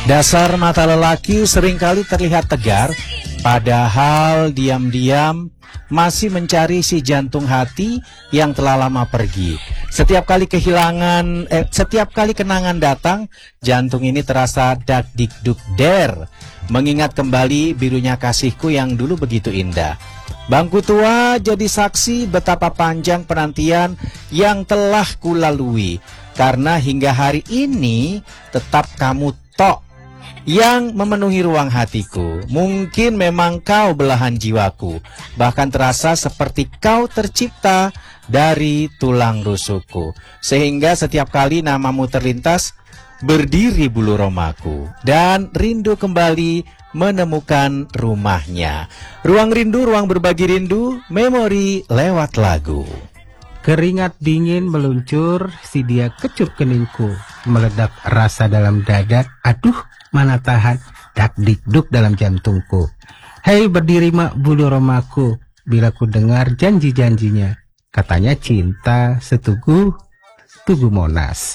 Dasar mata lelaki seringkali terlihat tegar, padahal diam-diam masih mencari si jantung hati yang telah lama pergi. Setiap kali kenangan datang, jantung ini terasa dak dik duk der, mengingat kembali birunya kasihku yang dulu begitu indah. Bangku tua jadi saksi betapa panjang penantian yang telah kulalui, karena hingga hari ini tetap kamu tok yang memenuhi ruang hatiku. Mungkin memang kau belahan jiwaku, bahkan terasa seperti kau tercipta dari tulang rusukku. Sehingga setiap kali namamu terlintas, berdiri bulu romaku, dan rindu kembali menemukan rumahnya. Ruang rindu, ruang berbagi rindu, memori lewat lagu. Keringat dingin meluncur, si dia kecup keningku, meledak rasa dalam dada, aduh mana tahan, dak dikduk dalam jantungku. Hei berdiri mak bulu romaku, bila ku dengar janji-janjinya, katanya cinta setugu Tugu Monas.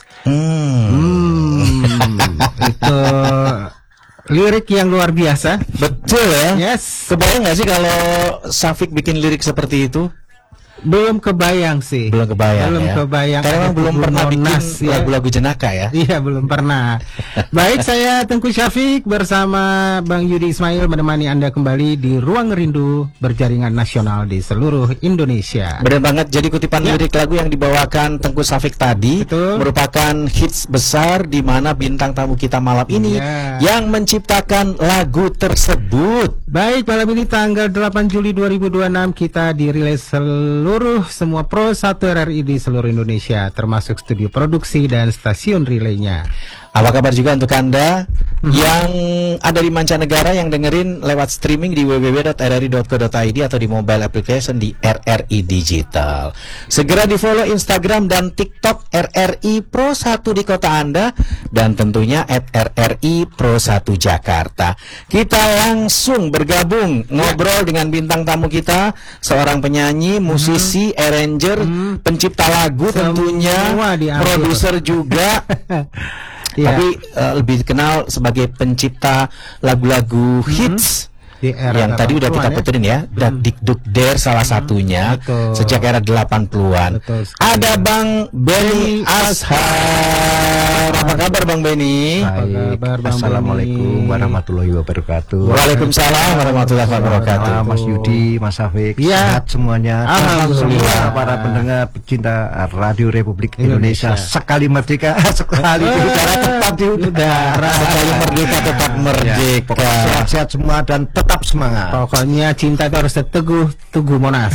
Itu lirik yang luar biasa. Betul ya. Yes. Kebayang gak sih kalau Syafiq bikin lirik seperti itu? Belum kebayang sih. Belum kebayang. Karena memang belum pernah bikin lagu-lagu jenaka ya. Iya, belum pernah. Baik, saya Tengku Syafiq bersama Bang Yudi Ismail menemani Anda kembali di Ruang Rindu berjaringan nasional di seluruh Indonesia. Benar banget. Jadi kutipan lirik lagu yang dibawakan Tengku Syafiq tadi merupakan hits besar di mana bintang tamu kita malam ini yang menciptakan lagu tersebut. Baik, malam ini tanggal 8 Juli 2026 kita dirilis semua Pro 1 RRI di seluruh Indonesia, termasuk studio produksi dan stasiun relaynya. Apa kabar juga untuk Anda yang ada di mancanegara yang dengerin lewat streaming di www.rri.co.id atau di mobile application di RRI Digital. Segera di follow Instagram dan TikTok RRI Pro 1 di kota Anda, dan tentunya @RRI Pro 1 Jakarta. Kita langsung bergabung ngobrol dengan bintang tamu kita, seorang penyanyi, musisi, arranger, pencipta lagu tentunya, produser juga. Tapi lebih dikenal sebagai pencipta lagu-lagu hits yang tadi udah kita puterin ya. Dak Dikduk Der salah satunya. Sejak era 80-an. Ada Bang Benny Ashar. Apa kabar Bang Benny? Baik. Assalamualaikum warahmatullahi wabarakatuh. Waalaikumsalam warahmatullahi wabarakatuh. Mas Yudi, Mas Syafiq, sehat semuanya. Semua para pendengar pecinta Radio Republik Indonesia. Sekali merdeka, sekali di udara, tetap di udara. Sekali merdeka, tetap merdeka. Sehat-sehat semua dan tetap semangat. Pokoknya cinta itu harus teguh Tugu Monas.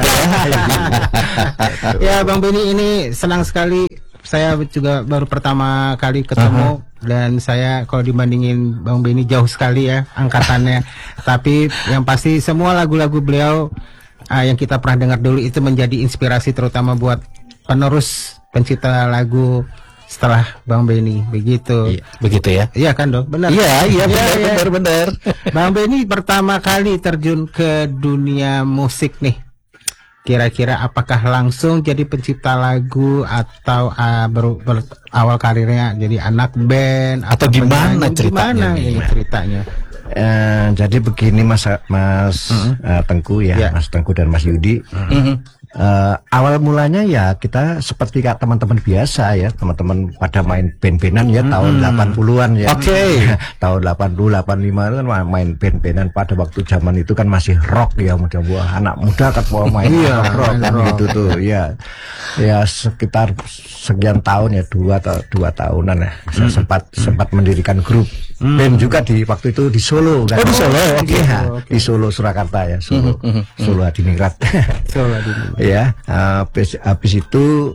Ya Bang Benny, ini senang sekali. Saya juga baru pertama kali ketemu dan saya kalau dibandingin Bang Benny jauh sekali ya angkatannya. Tapi yang pasti semua lagu-lagu beliau yang kita pernah dengar dulu itu menjadi inspirasi terutama buat penerus pencipta lagu setelah Bang Benny, begitu. Begitu ya? Iya kan dong, benar. Iya, benar. Bang Benny pertama kali terjun ke dunia musik nih. Kira-kira apakah langsung jadi pencipta lagu atau awal karirnya jadi anak band atau gimana ceritanya? Ceritanya? Jadi begini Mas Tengku ya, Mas Tengku dan Mas Yudi. Awal mulanya ya kita seperti kayak teman-teman biasa ya, teman-teman pada main band-bandan ya tahun 80-an ya. Tahun 80, 85 kan main band-bandan, pada waktu zaman itu kan masih rock ya, anak muda kan mau main rock kan gitu tuh ya. Ya sekitar sekian tahun ya, dua tahunan ya. Saya sempat mendirikan grup band juga di waktu itu di Solo kan. Di Solo. Di Solo Surakarta ya, Solo Hadiningrat. Solo Hadiningrat. Ya, habis itu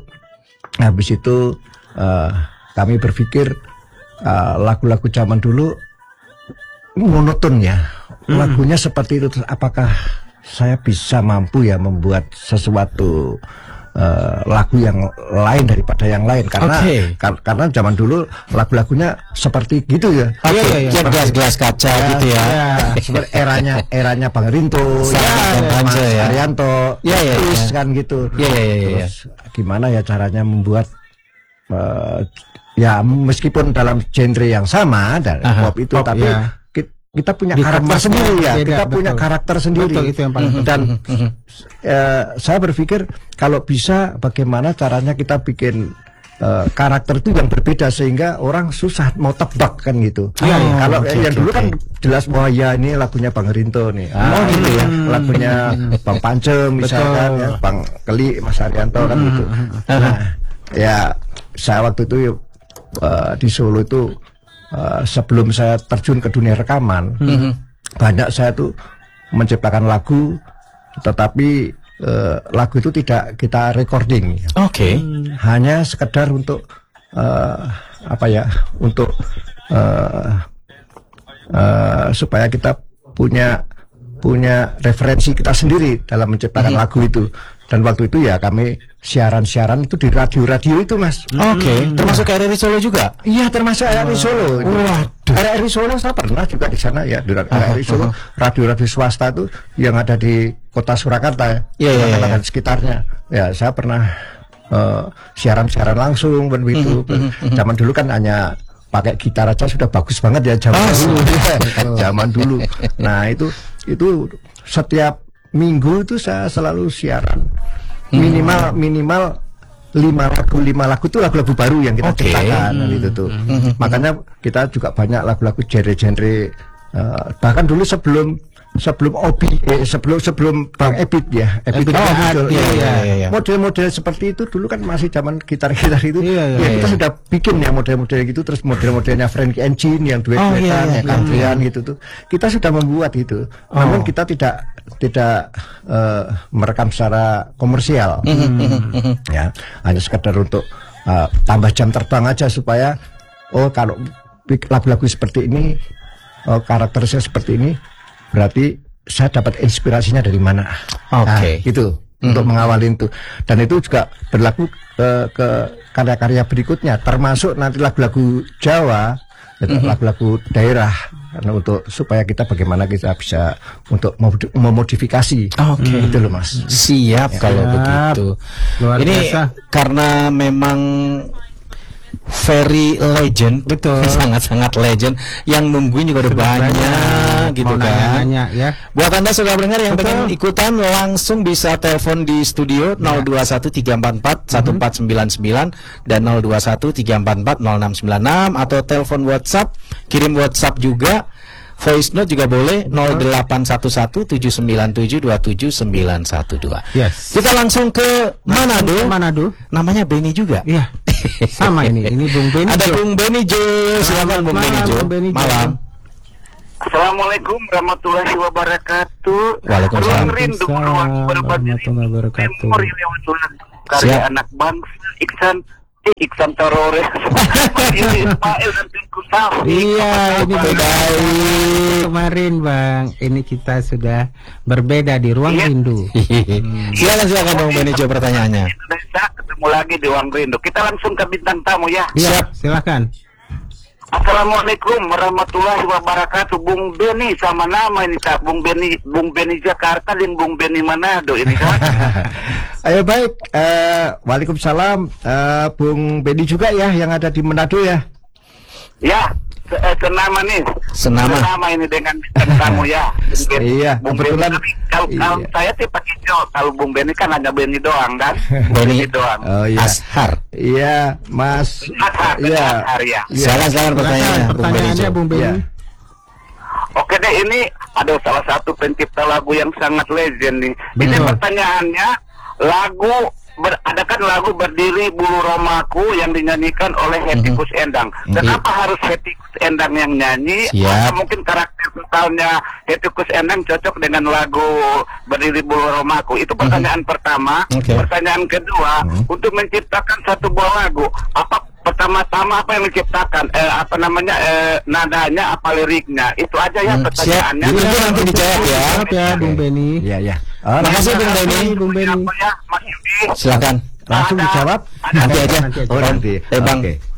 kami berpikir lagu-lagu zaman dulu monoton ya, lagunya seperti itu. Apakah saya bisa mampu ya membuat sesuatu lagu yang lain daripada yang lain, karena karena zaman dulu lagu-lagunya seperti gitu ya. Gelas-gelas kaca gitu ya. Seperti eranya Bang Rinto, Mas Arianto, terus kan gitu. Terus gimana ya caranya membuat ya meskipun dalam genre yang sama dan pop itu, pop, tapi ya. kita punya Di karakter kertasnya sendiri ya. beda, Kita punya betul. karakter sendiri. Betul, itu yang paling penting. Dan saya berpikir kalau bisa bagaimana caranya kita bikin karakter itu yang berbeda sehingga orang susah mau tebak kan gitu. Kalau yang dulu kan jelas bahwa ya ini lagunya Bang Rinto nih. Gitu ya. Lagunya Bang Pancem misalkan ya, Bang Keli, Mas Haryanto kan gitu. Nah, ya saya waktu itu di Solo itu sebelum saya terjun ke dunia rekaman, banyak saya tuh menciptakan lagu, tetapi lagu itu tidak kita recording. Oke. Hanya sekedar untuk untuk supaya kita punya referensi kita sendiri dalam menciptakan lagu itu. Dan waktu itu ya kami siaran-siaran itu di radio-radio itu, Mas. Oke. Termasuk RRI Solo juga? Iya, termasuk RRI Solo. RRI Solo saya pernah juga di sana ya, di RRI Solo, radio-radio swasta itu yang ada di kota Surakarta ya, dan sekitarnya. Ya, saya pernah siaran-siaran langsung begitu. Zaman dulu kan hanya pakai gitar aja sudah bagus banget ya zaman dulu. Nah, itu setiap minggu itu saya selalu siaran. Minimal 5 lagu itu lagu-lagu baru yang kita ciptakan gitu tuh. Makanya kita juga banyak lagu-lagu genre-genre bahkan dulu sebelum Bang Ebit ya. Model-model seperti itu dulu kan masih zaman gitar-gitar itu. Kita sudah bikin ya model-model gitu, terus model-modelnya Frankie Engine yang duet-duetan, country-an gitu tuh. Kita sudah membuat itu. Namun kita tidak merekam secara komersial. Ya, hanya sekedar untuk tambah jam terbang aja supaya kalau lagu-lagu seperti ini karakternya seperti ini, berarti saya dapat inspirasinya dari mana? Gitu untuk mengawali itu. Dan itu juga berlaku ke karya-karya berikutnya, termasuk nanti lagu-lagu Jawa, lagu-lagu daerah, karena untuk supaya kita bagaimana kita bisa untuk memodifikasi. Gitu loh, Mas. Siap kalau begitu. Luar biasa. Karena memang very legend, betul, sangat-sangat legend. Yang nungguin juga udah banyak gitu kan. Ya. Buat Anda sudah dengar yang pengen ikutan, langsung bisa telepon di studio 0213441499 dan 0213440696 atau telepon WhatsApp, kirim WhatsApp juga. Voice note juga boleh 081179727912. Yes. Kita langsung ke Manado. Namanya Benny juga. Iya. Sama ini Bung Benny. Ada Bung Benny Jo. Silakan Bung Benny Jo. Malam. Assalamualaikum warahmatullahi wabarakatuh. Waalaikumsalam. Rindu warahmatullahi wabarakatuh. Karya anak bangsa Iksan Torores. Ismail dan Kusaf. Iya, ini beda kemarin Bang. Ini kita sudah berbeda di ruang rindu. Silakan Bung Benny Jo pertanyaannya. Indonesia ketemu lagi di ruang rindu. Kita langsung ke bintang tamu ya. Siap, silakan. Assalamualaikum warahmatullahi wabarakatuh. Bung Benny sama nama ini tak Bung Benny Jakarta dan Bung Benny Manado ini kan. Ayo baik, waalaikumsalam, Bung Benny juga ya yang ada di Manado ya. Ya, senama nih. Senama ini dengan bintang tamu ya. Iya, Bung kebetulan. Kalau saya sih pakai Jo, kalau Bung Benny kan hanya Benny doang kan. Benny doang. Oh iya. Ashar. Iya, Mas. Iya. Silakan Pertanyaannya Bung Benny. Ya. Oke deh, ini ada salah satu pencipta lagu yang sangat legend nih. Ini pertanyaannya, adakan lagu Berdiri Bulu Romaku yang dinyanyikan oleh Hetty Koes Endang. Kenapa harus Hetty Koes Endang yang nyanyi? Atau mungkin karakter totalnya Hetty Koes Endang cocok dengan lagu Berdiri Bulu Romaku? Itu pertanyaan pertama. Pertanyaan kedua, untuk menciptakan satu buah lagu, pertama-tama apa yang menciptakan? Nadanya, apa liriknya? Itu aja ya pertanyaannya. Itu nanti dijawab ya. Ya, Bung Benny. Iya. Makasih Bung Benny. Bung Benny. Ya, Mas Yudi. Silakan. Langsung dijawab. Nanti aja. Nanti. Bang.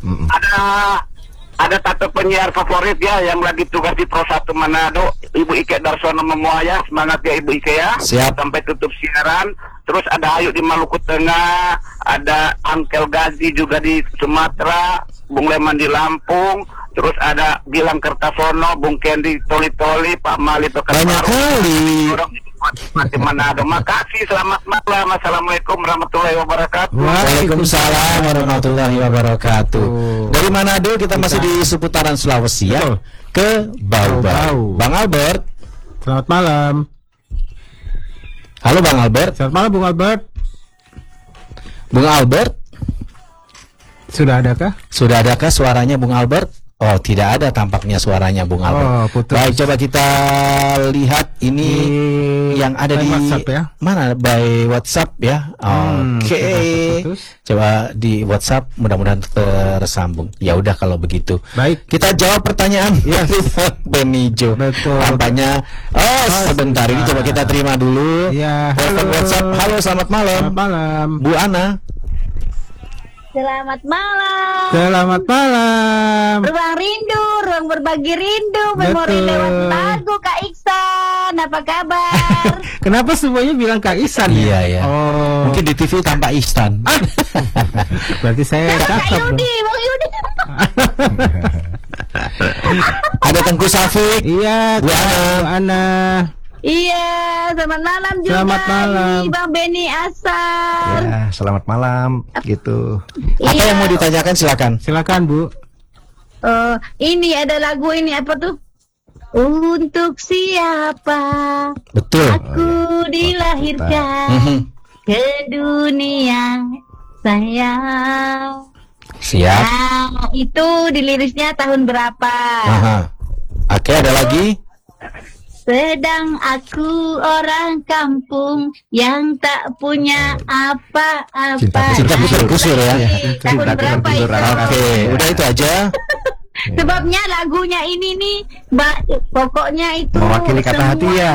Ada satu penyiar favorit ya yang lagi tugas di Pro 1 Manado, Ibu Ike Darsono Memuaya. Semangat ya Ibu Ike ya. Siap. Sampai tutup siaran. Terus ada Ayu di Maluku Tengah, ada Angkel Gazi juga di Sumatera, Bung Leman di Lampung, terus ada Gilang Kertasono, Bung Kendi Toli-Toli, Pak Mali Pekanbaru. Banyak kali. Di Manado. Makasih, selamat malam. Assalamualaikum warahmatullahi wabarakatuh. Waalaikumsalam warahmatullahi wabarakatuh. Dari Manado kita masih di seputaran Sulawesi ya. Ke Bau-Bau. Bang Albert. Selamat malam. Halo Bang Albert. Selamat malam Bung Albert. Bung Albert. Sudah adakah? Sudah adakah suaranya Bung Albert? Oh, tidak ada tampaknya suaranya Bung Albert. Oh, putus. Baik, coba kita lihat ini yang ada di WhatsApp ya. Mana? By WhatsApp ya. Oke. Coba di WhatsApp, mudah-mudahan tersambung. Ya udah kalau begitu. Baik. Kita jawab pertanyaan dari Benijo. Betul. Tampaknya sebentar ini coba kita terima dulu. Iya. Telepon WhatsApp. Halo, selamat malam. Selamat malam. Bu Ana. Selamat malam. Selamat malam. Ruang rindu, ruang berbagi rindu, memori Betul. lewat lagu Kak Iksan. Apa kabar? Kenapa semuanya bilang Kak Ihsan Iya ya? ya. Oh. Mungkin di TV tanpa Ihsan. Berarti saya Kak cakep. Yudi, Bang Yudi. Ada Tengku Safik. Iya, Bu Ana. Bu Ana. Iya, selamat malam juga. Selamat malam. Ini Bang Beni Asar. Ya, selamat malam gitu. Apa Iya. yang mau ditanyakan silakan. Silakan Bu. Ini ada lagu ini apa tuh? Untuk siapa Betul. aku dilahirkan Mhm. ke dunia sayang. Siap. Nah, itu di liriknya tahun berapa? Aha. Oke, ada lagi? Sedang aku orang kampung yang tak punya apa-apa. Cinta pusur kusur ya. Tahun berapa itu? Oke, udah itu aja. Sebabnya lagunya ini nih, pokoknya itu Mewakili kata hati ya.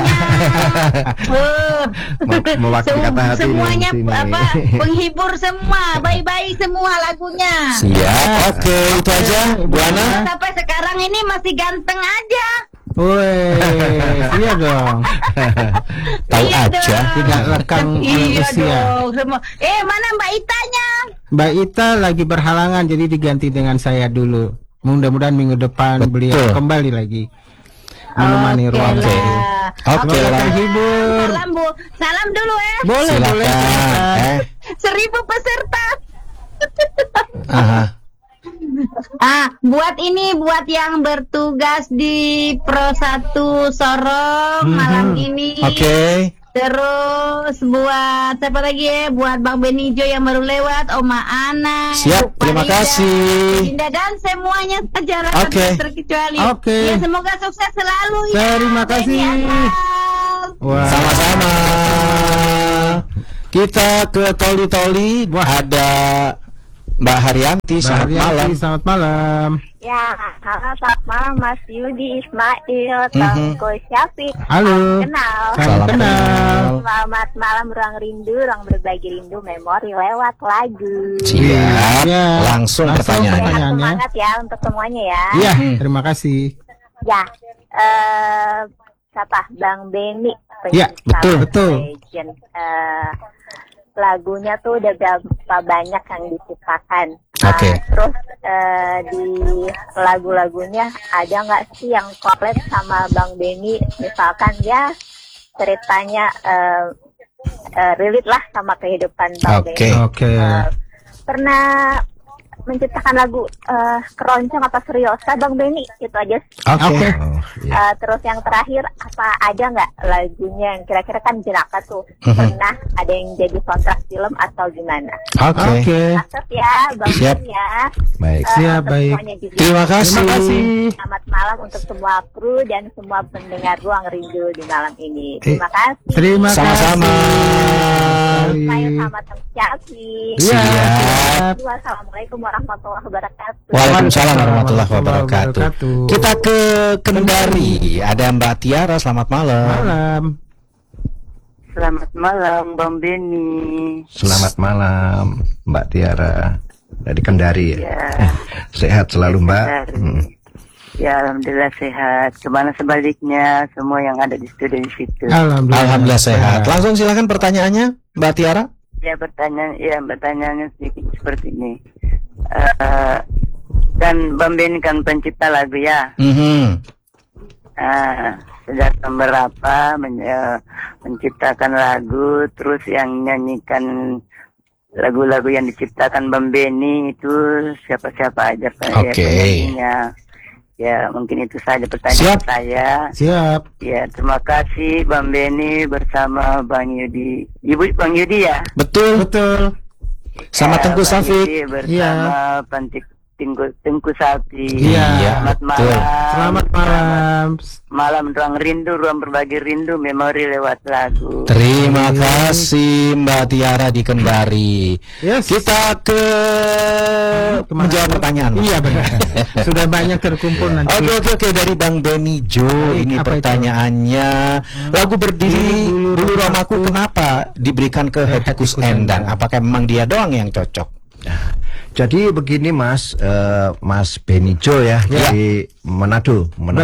Mewakili kata hati semuanya di sini. apa penghibur semua, baik-baik semua lagunya. Siap. Oke, itu aja. Bu Ana. Sampai sekarang ini masih ganteng aja. Woi, iya dong. Tahu Iya aja. dong. Tidak lekang Iya usia. dong semua. Mana Mbak Itanya? Mbak Ita lagi berhalangan jadi diganti dengan saya dulu. Mudah-mudahan minggu depan Betul. beliau kembali lagi menemani Oke ruang lah. ini. Oke Semoga lah. terhibur. Salam Bu, salam dulu ya. Boleh, boleh. Silakan. 1000 peserta. Aha. Buat yang bertugas di Pro 1 Sorong malam ini. Oke. Terus buat siapa lagi ya? Buat Bang Benijo yang baru lewat, Oma Ana. Siap, Bu terima Farida, kasih. Dinda dan semuanya sejarah Oke. terkecuali. Oke. Ya, semoga sukses selalu ya. Terima kasih. Beni Asal. Wah. Sama-sama. Kita ke Toli-Toli. Ada Mbak Haryanti. Mbak Selamat Haryanti, malam. selamat malam. Ya, halo selamat malam Mas Yudi Ismail, Tengku Syafiq. Halo. Salam kenal. Salam kenal. Selamat malam ruang rindu, ruang berbagi rindu, memori lewat lagu. Siap. Iya. Langsung Langsung pertanyaannya. pertanyaan. Semangat ya untuk semuanya ya. Iya, terima kasih. Ya, siapa? Bang Beni. Ya, penyanyi betul. legend. Lagunya tuh udah berapa banyak yang diciptakan. Oke. Terus di lagu-lagunya ada nggak sih yang collab sama Bang Beni? Misalkan ya ceritanya relate lah sama kehidupan Bang Oke. Beni. Oke. Pernah menciptakan lagu keroncong apa seriosa Bang Beni? Itu aja. Oke. Oh, iya. Terus yang terakhir, apa ada nggak lagunya yang kira-kira kan Jenaka tuh pernah ada yang jadi soundtrack film atau gimana? Oke. Oke. Catat ya Bang Siap. Beni ya. Baik. Siap, Untuk baik. semuanya juga. Terima kasih. Terima kasih. Selamat malam untuk semua kru dan semua pendengar Ruang Rindu di malam ini. Terima kasih. Terima kasih. Sama-sama. Saya sama Teng Syafiq. Iya, Siap. siap. Assalamualaikum warahmatullahi wabarakatuh. Waalaikumsalam warahmatullahi Warahmatullahi wabarakatuh. wabarakatuh. Kita ke Kendari. Ada Mbak Tiara. Selamat malam. Malam. Selamat malam Bang Beni. Selamat malam Mbak Tiara dari Kendari ya. Ya, Sehat selalu Mbak. Kendari. Hmm. Ya alhamdulillah sehat. Kemana sebaliknya semua yang ada di studio di situ. Alhamdulillah sehat. Langsung silakan pertanyaannya, Mbak Tiara. Ya pertanyaannya sedikit seperti ini. Kan Bang Benny kan pencipta lagu ya. Sejak tahun berapa menciptakan lagu, terus yang nyanyikan lagu-lagu yang diciptakan Bang Benny itu siapa-siapa aja penyanyinya. Ya, mungkin itu saja pertanyaan saya. Siap. Ya, terima kasih Bang Benny bersama Bang Yudi. Ibu Bang Yudi ya? Betul. Sama Tengku Safik. Bersama Tengku Safik. Iya. Selamat malam. Selamat malam. Malam ruang rindu, ruang berbagi rindu, memori lewat lagu. Terima kasih Mbak Tiara di Kendari. Yes. Kita menjawab pertanyaan. Iya benar. Sudah banyak terkumpul nanti. Oke dari Bang Benny Jo. Ini pertanyaannya. Lagu Berdiri Bulu Romaku kenapa diberikan ke Hetty Endang? Apakah memang dia doang yang cocok? Jadi begini Mas Benny Jo ya, dari Manado.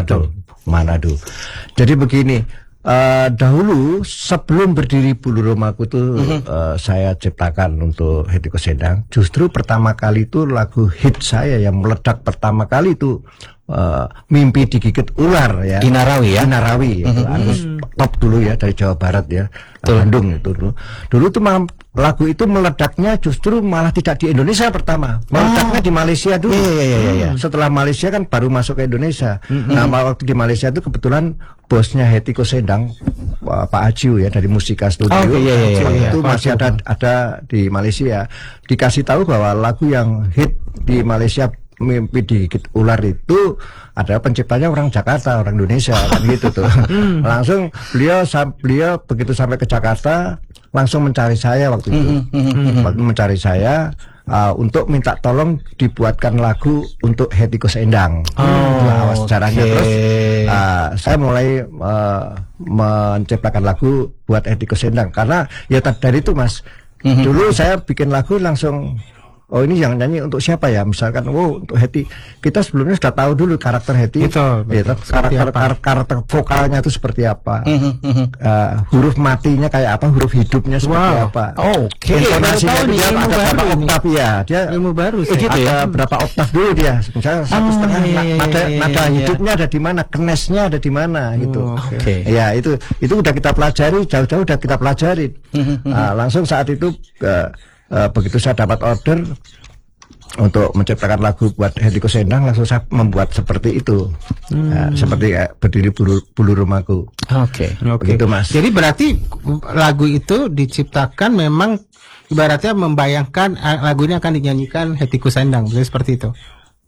Jadi begini, dahulu sebelum Berdiri Bulu Romaku itu saya ciptakan untuk Hetty Endang. Justru pertama kali itu lagu hit saya yang meledak pertama kali itu Mimpi Digigit Ular ya. Inarawi itu top dulu ya, dari Jawa Barat ya, Bandung itu dulu tuh lagu itu meledaknya justru malah tidak di Indonesia pertama, meledaknya di Malaysia dulu. Setelah Malaysia kan baru masuk ke Indonesia. Nah waktu di Malaysia itu kebetulan bosnya Hetty Endang, Pak Ajiu ya, dari Musika Studio. Itu masih ada di Malaysia. Dikasih tahu bahwa lagu yang hit di Malaysia Mimpi Digigit Ular itu adalah penciptanya orang Jakarta, orang Indonesia kan gitu tuh. Langsung beliau begitu sampai ke Jakarta langsung mencari saya waktu itu. Waktu mencari saya untuk minta tolong dibuatkan lagu untuk Hetty Endang. Awal sejarahnya. Terus saya mulai menciptakan lagu buat Hetty Endang karena ya dari itu Mas. Dulu saya bikin lagu langsung, oh ini yang nyanyi untuk siapa ya? Misalkan, untuk Hetty. Kita sebelumnya sudah tahu dulu karakter Hetty. Karakter vokalnya itu seperti apa. Huruf matinya kayak apa, huruf hidupnya seperti apa. Intonasinya dia ada berapa oktav ya? Dia ilmu baru gitu ya. Berapa oktav dulu dia? Misalnya 1,5 nada hidupnya ada di mana, kenesnya ada di mana gitu. Ya, itu udah kita pelajari, jauh-jauh udah kita pelajari. Langsung saat itu begitu saya dapat order untuk menciptakan lagu buat Hetty Endang, langsung saya membuat seperti itu. Seperti Berdiri Bulu Romaku. Begitu Mas. Jadi berarti lagu itu diciptakan memang ibaratnya membayangkan lagu ini akan dinyanyikan Hetty Endang, seperti itu.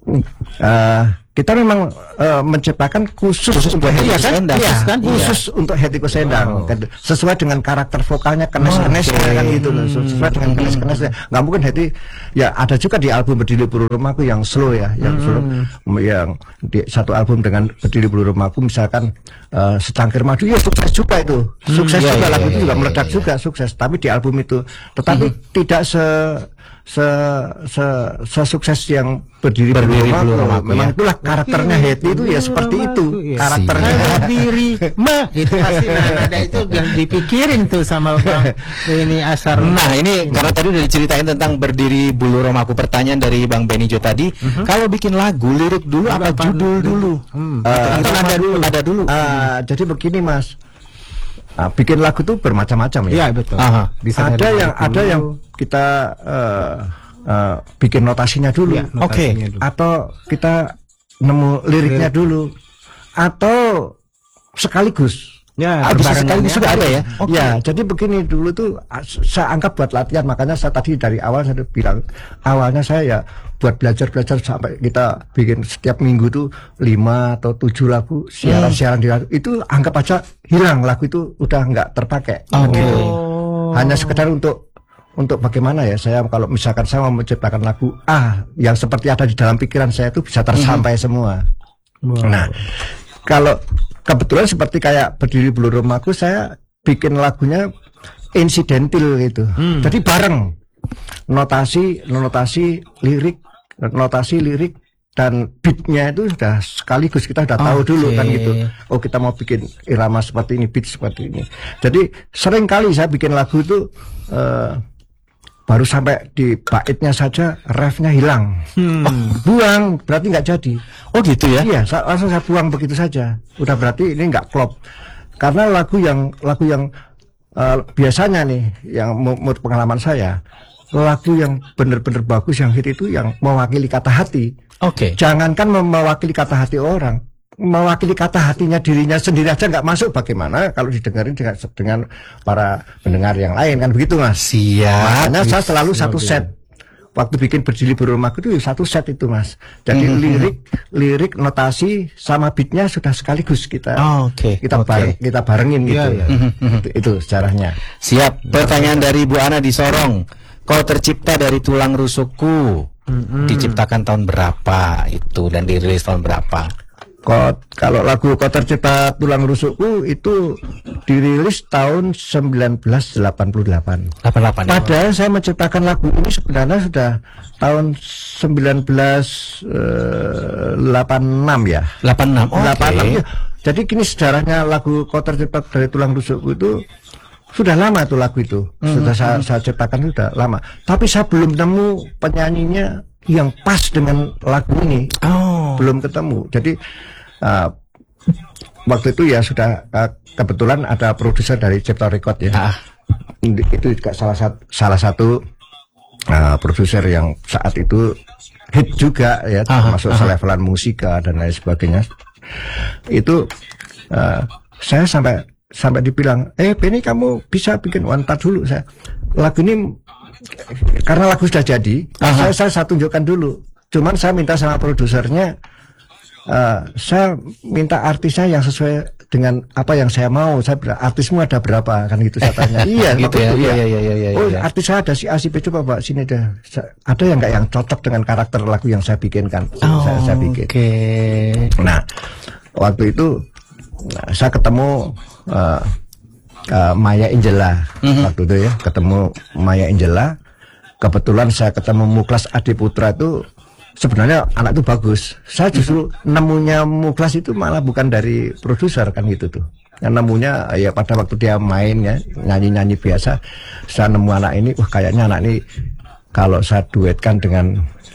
Kita memang menciptakan khusus untuk Hetty Endang, khusus untuk Hetty Endang, sesuai dengan karakter vokalnya, kenes-kenesnya kan gitu, sesuai dengan kenes-kenesnya. Nggak mungkin Hetty, ya ada juga di album Berdiri Bulu Romaku yang slow ya, yang slow, yang di satu album dengan Berdiri Bulu Romaku misalkan Secangkir Madu, ya sukses juga itu, sukses juga lagu itu juga meledak juga sukses, tapi di album itu, tetapi tidak sesukses yang Berdiri Bulu Romaku. Memang itulah karakternya Hetty itu ya seperti itu. Karakternya Berdiri itu pasti ada itu yang dipikirin tuh sama Bang ini Asar. Nah, ini karena tadi udah diceritain tentang Berdiri Bulu Romaku, pertanyaan dari Bang Benny Jo tadi, kalau bikin lagu lirik dulu apa judul dulu? Ada dulu. Jadi begini Mas. Bikin lagu tuh bermacam-macam ya. Iya betul. Ada yang kita bikin notasinya dulu. Atau kita nemu liriknya dulu. Atau sekaligus. Ya, sekaligus juga ada ya. Ya, jadi begini dulu tuh saya anggap buat latihan, makanya saya tadi dari awal saya bilang awalnya saya ya buat belajar sampai kita bikin setiap minggu tuh 5 atau 7 lagu siaran di radio. Itu anggap aja hilang, lagu itu udah nggak terpakai. Gitu. Hanya sekedar untuk bagaimana ya, saya kalau misalkan saya mau menciptakan lagu yang seperti ada di dalam pikiran saya itu bisa tersampai semua. Nah, kalau kebetulan seperti kayak Berdiri Bulu Romaku, saya bikin lagunya insidental gitu. Jadi bareng notasi lirik dan beatnya itu sudah sekaligus, kita sudah tahu dulu kan gitu. Oh, kita mau bikin irama seperti ini, beat seperti ini. Jadi sering kali saya bikin lagu itu baru sampai di baitnya saja refnya hilang. Buang, berarti nggak jadi. Oh gitu ya? Iya, langsung saya buang begitu saja. Udah berarti ini nggak klop. Karena lagu yang biasanya nih, yang menurut pengalaman saya, lagu yang benar-benar bagus, yang hit itu yang mewakili kata hati. Oke. Jangankan mewakili kata hati orang, mewakili kata hatinya dirinya sendiri aja nggak masuk, bagaimana kalau didengarin dengan para pendengar yang lain, kan begitu Mas. Siap. Makanya saya selalu satu set. Waktu bikin Berjilid Berumahku itu satu set itu Mas. Jadi lirik, notasi sama beatnya sudah sekaligus kita kita barengin gitu. Itu sejarahnya. Siap. Pertanyaan dari Bu Ana di Sorong. Kau tercipta dari tulang rusukku. Diciptakan tahun berapa itu dan dirilis tahun berapa? Kalau lagu Kau Tercipta Tulang Rusukku itu dirilis tahun 1988. 88. Padahal saya menciptakan lagu ini sebenarnya sudah tahun 1986 ya. 86. Oh, 86. Jadi gini sejarahnya lagu Kau Tercipta dari Tulang Rusukku itu sudah lama itu lagu itu. Sudah saya ciptakan sudah lama. Tapi saya belum nemu penyanyinya yang pas dengan lagu ini. Belum ketemu. Jadi waktu itu ya sudah kebetulan ada produser dari Cipta Record ya. Itu juga salah satu produser yang saat itu hit juga ya, termasuk selevelan musika dan lain sebagainya. Itu saya sampai dibilang, Benny kamu bisa bikin wanita dulu. Saya lagu ini karena lagu sudah jadi, saya tunjukkan dulu. Cuman saya minta sama produsernya, saya minta artisnya yang sesuai dengan apa yang saya mau. Saya bilang, artismu ada berapa? Kan gitu saya tanya. Iya, gitu ya. Iya. Oh, artis saya ada si A, si B, coba Pak sini deh. Ada yang nggak yang cocok dengan karakter lagu yang saya bikinkan? Saya bikin. Nah, waktu itu saya ketemu Maya Angela. Waktu itu ya, ketemu Maya Angela. Kebetulan saya ketemu Muklas Adiputra itu. Sebenarnya anak itu bagus. Saya justru nemunya Muklas itu malah bukan dari produser kan gitu tuh. Yang nemunya ya pada waktu dia main ya, nyanyi-nyanyi biasa. Saya nemu anak ini, wah kayaknya anak ini kalau saya duetkan dengan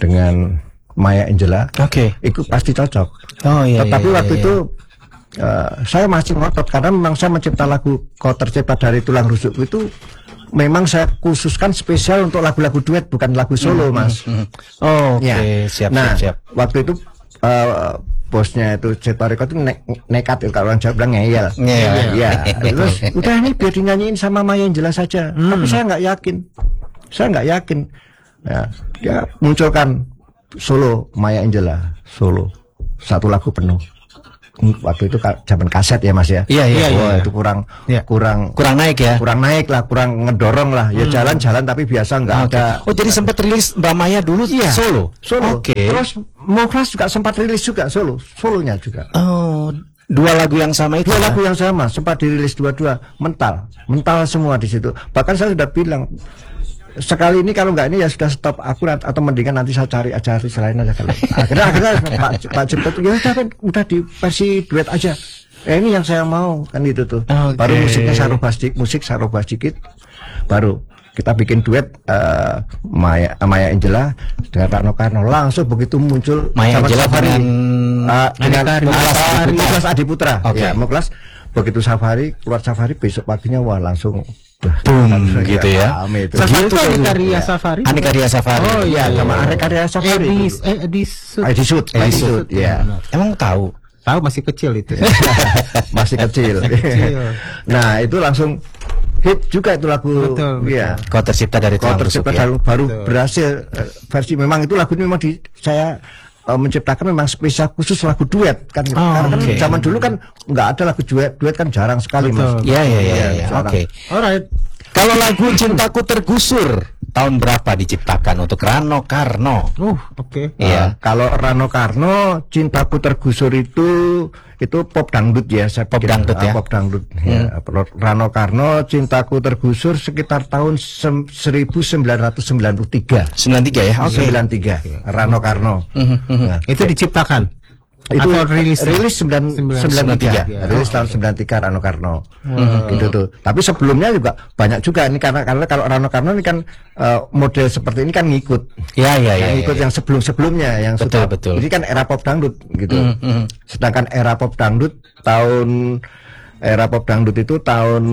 Maya Angela, itu pasti cocok. Tetapi waktu itu saya masih ngotot karena memang saya mencipta lagu Kau Tercipta dari Tulang Rusukku itu memang saya khususkan spesial untuk lagu-lagu duet, bukan lagu solo, Mas. Siap. Waktu itu bosnya itu Cipta Record itu nekat, kalau orang Jawa bilang ngeyel. Ya. Terus udah ini biar dinyanyiin sama Maya Angela saja. Tapi saya nggak yakin. Ya, dia munculkan solo Maya Angela, solo satu lagu penuh. Waktu itu zaman kaset ya Mas ya. Iya. Itu kurang naik ya. Kurang naik lah, kurang ngedorong lah. Ya jalan-jalan tapi biasa nggak ada. Oh jadi sempat rilis Mbak Maya dulu solo. Terus Muklas juga sempat rilis juga solonya juga. Oh, dua lagu yang sama itu. Dua lagu yang sama sempat dirilis dua-dua. Mental semua di situ. Bahkan saya sudah bilang, sekali ini kalau nggak ini ya sudah stop aku, atau mendingan nanti saya cari artis lain aja kalau. Akhirnya Pak Cipta tuh ya udah di versi duet aja. Ini yang saya mau kan gitu tuh. Baru musiknya saya rubah sedikit. Baru kita bikin duet Maya Angela dengan Rano Karno. Langsung begitu muncul Maya Angela dengan Muklas Adiputra. Ya, Muklas begitu keluar Safari besok paginya wah langsung gitu ya. Safari itu Anikaria Safari. Anikaria Safari. Oh iya, sama Anikaria Safari. Edisut. Ya. Emang tahu masih kecil itu. Masih kecil. Nah, itu langsung hit juga itu lagu. Betul. Iya. Kau Tercipta dari Tulang Rusuk ya. Baru berhasil versi memang itu lagu ini memang saya menciptakan memang spesial khusus lagu duet kan. Karena kan zaman dulu kan nggak ada lagu duet kan jarang sekali. Mas. Iya. Oke. Alright. Kalau lagu Cintaku Tergusur tahun berapa diciptakan untuk Rano Karno? Iya. Kalau Rano Karno Cintaku Tergusur itu pop dangdut ya. Pop dangdut ya. Pop dangdut. Ya. Rano Karno Cintaku Tergusur sekitar tahun 1993. 93 ya. 93. Rano Karno. Itu diciptakan. Itu Atau rilis 93. Rilis tahun 93 Rano Karno. Gitu tuh. Tapi sebelumnya juga banyak juga ini karena kalau Rano Karno ini kan model seperti ini kan ngikut. Ngikut yang sebelum-sebelumnya yang betul, sudah. betul. Jadi kan era pop dangdut gitu. Sedangkan era pop dangdut itu tahun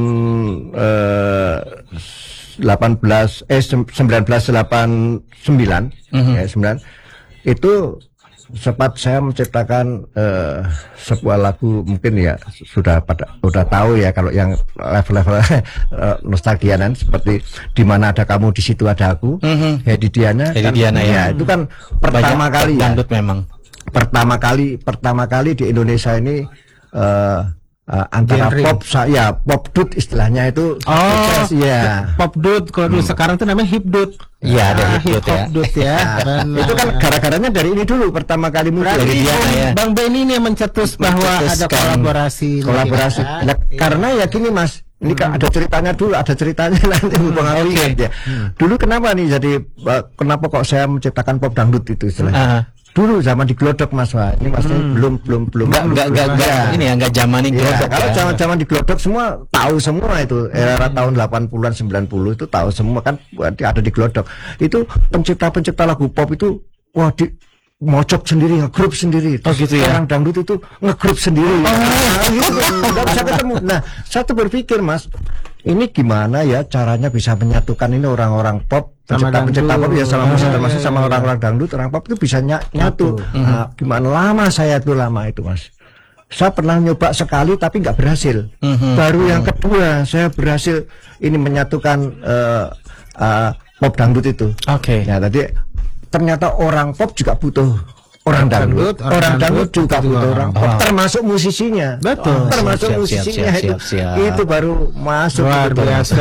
1989 ya 9 itu sempat saya menciptakan sebuah lagu, mungkin ya sudah tahu ya kalau yang level-level nostalgianan seperti Di Mana Ada Kamu Di Situ Ada Aku, Hedi Diana ya itu kan pertama kali ya, memang pertama kali di Indonesia ini antara pop dut istilahnya itu. Pop dut kalau dulu sekarang tuh namanya hip dut. Iya, ada hip dut ya. Itu kan gara-garanya dari ini dulu pertama kali muncul. Bang Benny ini yang mencetus bahwa ada kolaborasi. Nah, karena ya gini Mas, ini kan ada ceritanya nanti mempengaruhi ya. Dulu kenapa nih kenapa kok saya menciptakan pop dangdut itu istilahnya? Dulu zaman di Glodok Mas, ini maksudnya belum enggak zaman ini Glodok. Kalau zaman di Glodok semua tahu semua itu era tahun 80-an 90 itu tahu semua kan, ada di Glodok. Itu pencipta lagu pop itu mocok sendiri, ngegrup sendiri. Gitu ya. Orang dangdut itu ngegrup sendiri. Gitu. Nggak bisa ketemu. Nah, saya tuh berpikir Mas, ini gimana ya caranya bisa menyatukan ini orang-orang pop, pencipta pop ya sama musik, termasuk sama orang-orang dangdut, orang pop itu bisa nyatu. Nah, gimana lama itu Mas. Saya pernah nyoba sekali tapi nggak berhasil. Baru yang kedua saya berhasil ini menyatukan pop dangdut itu. Ya tadi ternyata orang pop juga butuh orang dangdut juga butuh orang pop, termasuk musisinya. Betul. Termasuk musisinya itu baru masuk. Luar biasa.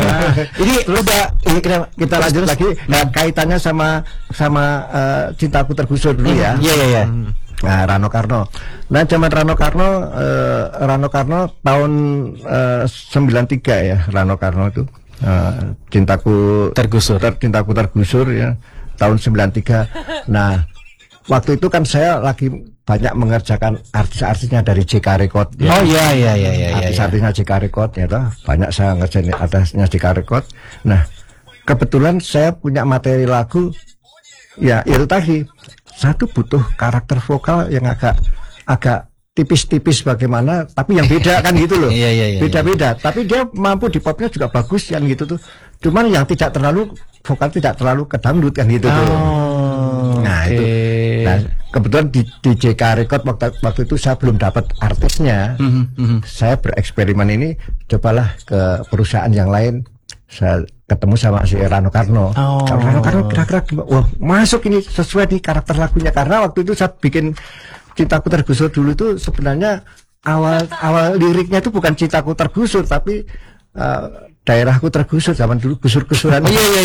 Kita lanjut lagi. Nah, kaitannya sama Cintaku Tergusur dulu ya. Iya. Nah, Rano Karno. Nah, zaman Rano Karno tahun 93 ya, Rano Karno itu Cintaku Tergusur ya. Tahun 93. Nah, waktu itu kan saya lagi banyak mengerjakan artis-artisnya dari JK Record ya. Artis-artisnya JK Record ya toh. Banyak saya ngerjain artisnya JK Record. Nah, kebetulan saya punya materi lagu ya itu tadi. Satu butuh karakter vokal yang agak tipis-tipis bagaimana, tapi yang beda kan gitu loh. Beda-beda, tapi dia mampu di popnya juga bagus kan gitu tuh. Cuman yang vokal tidak terlalu ke dangdut kan gitu tuh. Nah, itu. Nah, kebetulan di JK Record waktu itu saya belum dapat artisnya. Saya bereksperimen ini, cobalah ke perusahaan yang lain. Saya ketemu sama si Rano Karno. Rano Karno kira-kira wah, masuk ini sesuai nih karakter lagunya, karena waktu itu saya bikin Cintaku Tergusur dulu itu sebenarnya awal liriknya itu bukan Cintaku Tergusur tapi daerahku tergusur zaman dulu gusur-gusuran.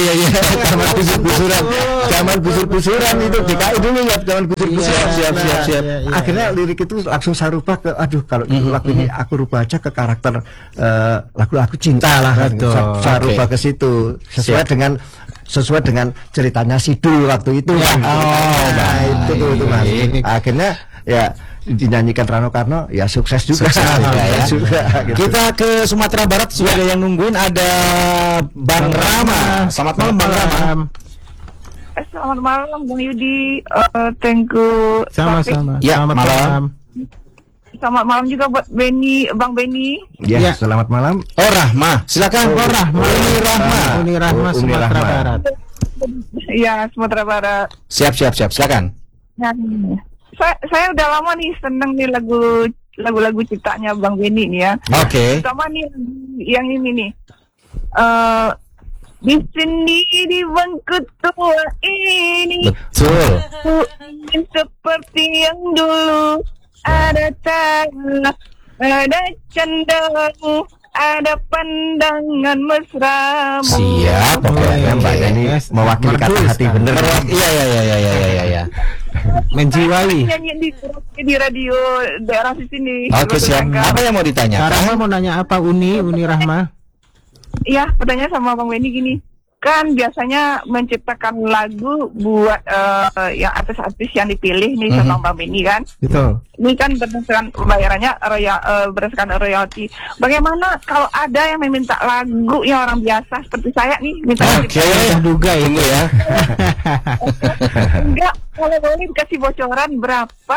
Zaman gusur-gusuran itu DKI dulu ya, zaman gusur-gusuran. Siap. Akhirnya lirik itu langsung saya rubah ke kalau lagu ini aku rubah aja ke karakter lagu-lagu cinta lah. Saya rubah ke situ sesuai dengan ceritanya Sidul waktu itu. Nah, itu Mas. Akhirnya ya dinyanyikan Rano Karno ya sukses juga. Gitu. Kita ke Sumatera Barat sudah ada yang nungguin, ada Bang Rama. Selamat malam Bang Rama. Selamat malam Bang Yudi. Thank you. Sama-sama. Ya, malam. Selamat malam juga buat Bang Benny. Ya, selamat malam. Oh, Rahma. Silakan. Uni Rahma Sumatera Barat. Iya, Sumatera Barat. Siap. Silakan. Saya udah lama nih seneng nih lagu-lagu ciptanya Bang Benny nih ya. Oke. Sama nih yang ini nih. Di sini di bangku tua ini. Betul. Ingin seperti yang dulu, ada tanah, ada candamu, ada pandangan mesramu. Siap. Pokoknya Mbak ini mewakili kata hati bener. Iya. Menjiwai. Nyanyi di radio daerah sini. Oke, siap. Apa yang mau ditanya? Rahma mau nanya apa? Uni Rahma. Iya, pertanyaan sama Bang Benny gini. kan biasanya menciptakan lagu buat yang artis-artis yang dipilih nih sama Bang Beni kan. Betul. Ini kan berdasarkan bayarannya berdasarkan royalti. Bagaimana kalau ada yang meminta lagu yang orang biasa seperti saya nih minta duga ini ya. Enggak, kalau boleh dikasih bocoran berapa?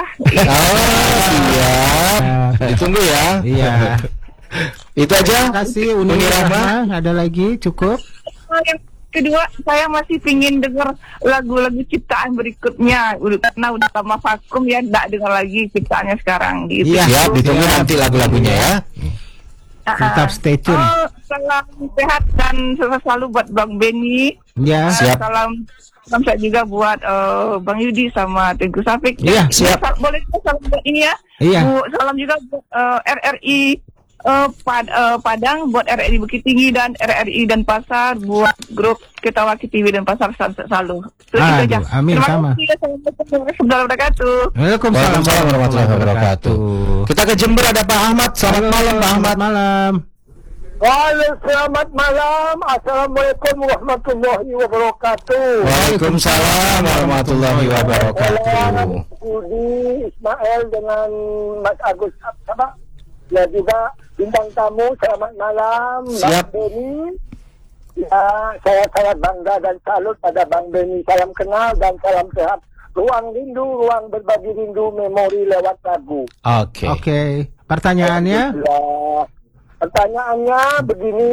Siap. Ditunggu ya. Iya. Itu aja. Terima kasih Uni Rahma. Ada lagi cukup? Yang kedua, saya masih pingin dengar lagu-lagu ciptaan berikutnya. Karena udah lama vakum ya, enggak dengar lagi ciptaannya sekarang gitu. Iya, siap, ditunggu nanti lagu-lagunya ya. Tetap stay tune. Salam sehat dan sukses selalu buat Bang Beni. Ya. Siap. Salam saya juga buat Bang Yudi sama Tengku Safik. Iya, siap. Boleh salam buat ini ya. Iya. Salam juga buat RRI Padang, buat RRI Bukit Tinggi dan RRI dan Pasar, buat grup Ketawaki TV dan Pasar selalu. Itu aja. Amin. Terima sama. kasih. Assalamualaikum warahmatullahi wabarakatuh. Waalaikumsalam warahmatullahi wabarakatuh. Kita ke Jember, ada Pak Ahmad. Selamat malam Pak Ahmad. Malam. Selamat malam. Assalamualaikum warahmatullahi wabarakatuh. Waalaikumsalam warahmatullahi wabarakatuh. Budi Ismail dengan Mas Agus Absabak. Ya juga bintang tamu. Selamat malam. Siap. Bang Beni. Ya, saya sangat bangga dan salut pada Bang Beni. Salam kenal dan salam sehat. Ruang rindu, ruang berbagi rindu, memori lewat lagu. Oke. Pertanyaannya? Ya, pertanyaannya begini,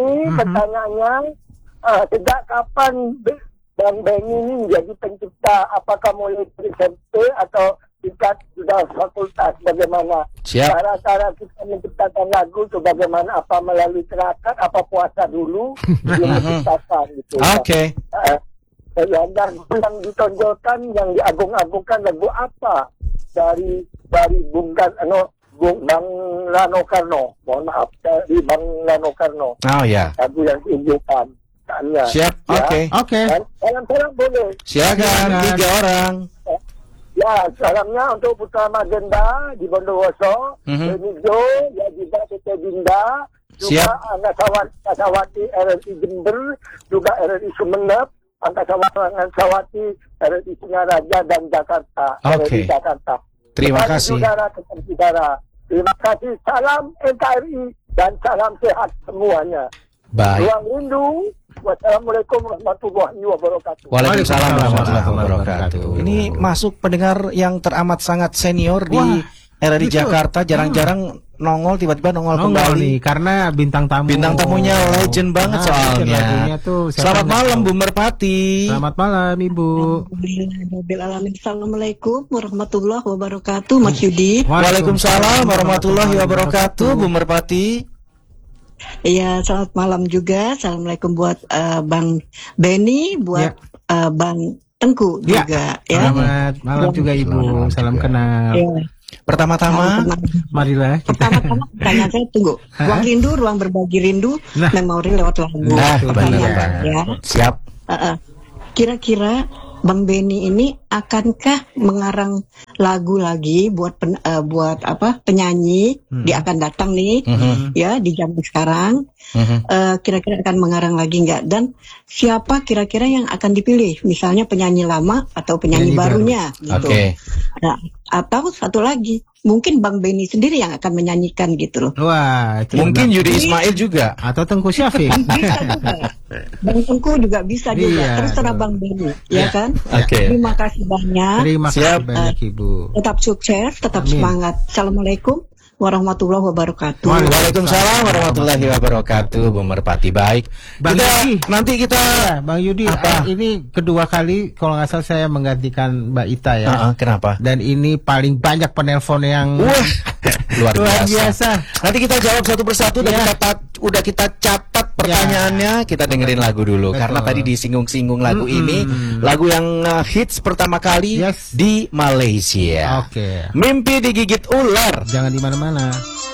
sejak kapan Bang Beni ini menjadi pencipta? Apakah mulai dari SMP atau tingkat sudah fakultas? Bagaimana? Siap. Cara-cara kita menciptakan lagu itu bagaimana? Apa melalui terakat? Apa puasa dulu? Belum menciptakan gitu. Oke. Yang ditonjolkan, yang diagung-agungkan lagu apa dari Bung Bang Rano Karno, mohon maaf, dari Bang Rano Karno. Oh ya. Lagu yang diunjukkan. Siap. Oke. Salam boleh. Silakan 3 orang. Ya, salamnya untuk Putra Magenda di Bondowoso, Benijo, ya juga Tete Dinda, juga Angkasawati RRI Jember, juga RRI Sumeneb, Angkasawati RRI Singaraja dan Jakarta. RRI Jakarta. Terima kasih. Saudara. Terima kasih. Salam NKRI dan salam sehat semuanya. Baik. Ruang rindu. Wassalamualaikum warahmatullahi wabarakatuh. Waalaikumsalam warahmatullahi wabarakatuh. Ini masuk pendengar yang teramat sangat senior di RRI Jakarta, jarang-jarang nongol, tiba-tiba nongol kembali nih, karena bintang tamunya legend banget soalnya. Selamat malam Bu Merpati. Selamat malam Ibu. Assalamualaikum warahmatullahi wabarakatuh Mas Yudi. Waalaikumsalam warahmatullahi wabarakatuh Bu Merpati. Iya, selamat malam juga. Assalamualaikum buat Bang Beni, buat Bang Tengku juga. Selamat malam juga Ibu. Salam kenal. Pertama-tama, marilah. Pertama-tama pertanyaan saya tunggu. Ruang rindu, ruang berbagi rindu, memori lewat lagu. Ya. Siap. Kira-kira Bang Beni ini akankah mengarang lagu lagi buat penyanyi di akan datang nih ya di zaman sekarang, kira-kira akan mengarang lagi nggak, dan siapa kira-kira yang akan dipilih, misalnya penyanyi lama atau penyanyi barunya gitu. Nah, atau satu lagi mungkin Bang Beni sendiri yang akan menyanyikan gitu loh. Wah, mungkin Yudi Ismail juga atau Tengku Syafiq. Bisa juga. Bang Tengku juga bisa juga. Terus terang Bang Beni, ya kan? Terima kasih banyak. Terima kasih banyak Ibu. Tetap sukses, tetap semangat. Assalamualaikum warahmatullahi wabarakatuh. Waalaikumsalam warahmatullahi wabarakatuh Bu Merpati. Baik. Nanti kita Bang Yudi, ini kedua kali kalau nggak salah saya menggantikan Mbak Ita ya. Kenapa? Dan ini paling banyak penelpon yang luar biasa. Nanti kita jawab satu persatu dan udah kita catat pertanyaannya, kita dengerin lagu dulu. Karena tadi disinggung-singgung lagu ini, lagu yang hits pertama kali di Malaysia. Mimpi digigit ular. Jangan di mana-mana.